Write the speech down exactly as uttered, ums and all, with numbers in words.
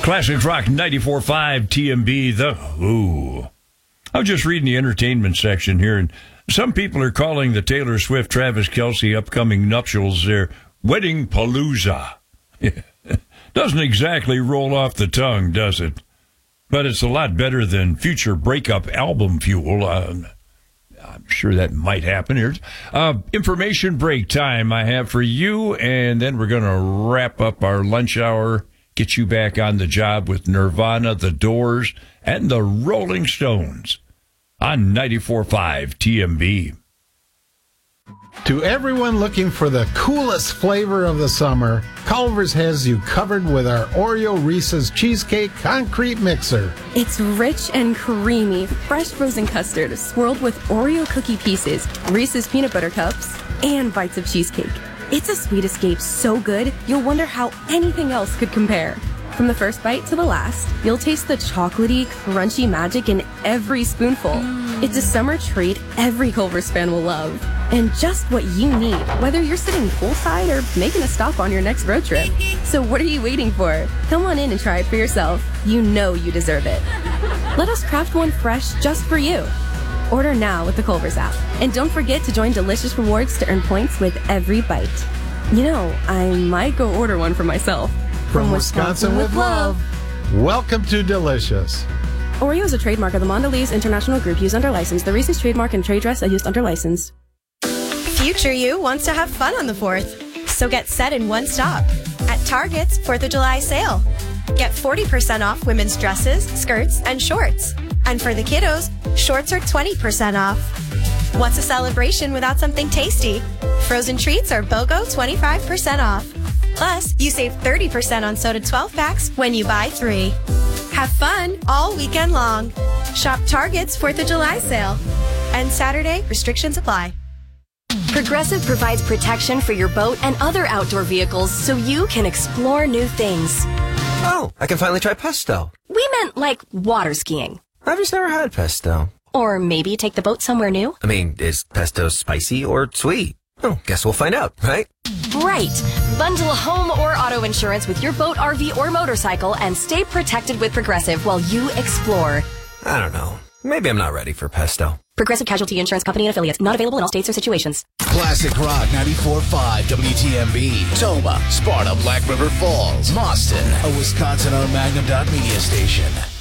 Classic Rock ninety-four point five T M B, The Who. I was just reading the entertainment section here, and some people are calling the Taylor Swift-Travis Kelce upcoming nuptials their wedding palooza. Doesn't exactly roll off the tongue, does it? But it's a lot better than future breakup album fuel. Uh, I'm sure that might happen. Here's uh, information break time I have for you, and then we're going to wrap up our lunch hour, get you back on the job with Nirvana, The Doors, and the Rolling Stones on ninety-four point five T M B. To everyone looking for the coolest flavor of the summer, Culver's has you covered with our Oreo Reese's Cheesecake Concrete Mixer. It's rich and creamy, fresh frozen custard swirled with Oreo cookie pieces, Reese's peanut butter cups, and bites of cheesecake. It's a sweet escape so good, you'll wonder how anything else could compare. From the first bite to the last, you'll taste the chocolatey, crunchy magic in every spoonful. Mm. It's a summer treat every Culver's fan will love. And just what you need, whether you're sitting poolside or making a stop on your next road trip. So what are you waiting for? Come on in and try it for yourself. You know you deserve it. Let us craft one fresh just for you. Order now with the Culver's app. And don't forget to join Delicious Rewards to earn points with every bite. You know, I might go order one for myself. From, From Wisconsin, Wisconsin with love. Welcome to Delicious. Oreo is a trademark of the Mondelez International Group used under license. The Reese's trademark and trade dress are used under license. Future you wants to have fun on the fourth, so get set in one stop at Target's fourth of July sale. Get forty percent off women's dresses, skirts, and shorts. And for the kiddos, shorts are twenty percent off. What's a celebration without something tasty? Frozen treats are BOGO twenty-five percent off. Plus, you save thirty percent on soda twelve packs when you buy three. Have fun all weekend long. Shop Target's fourth of July sale. And Saturday, restrictions apply. Progressive provides protection for your boat and other outdoor vehicles so you can explore new things. Oh, I can finally try pesto. We meant like water skiing. I've just never had pesto. Or maybe take the boat somewhere new. I mean, is pesto spicy or sweet? Oh, guess we'll find out, right? Right. Bundle home or auto insurance with your boat, R V, or motorcycle and stay protected with Progressive while you explore. I don't know. Maybe I'm not ready for pesto. Progressive Casualty Insurance Company and affiliates. Not available in all states or situations. Classic Rock ninety-four point five W T M B. Toma, Sparta, Black River Falls, Boston. A Wisconsin-owned Magnum Dot Media station.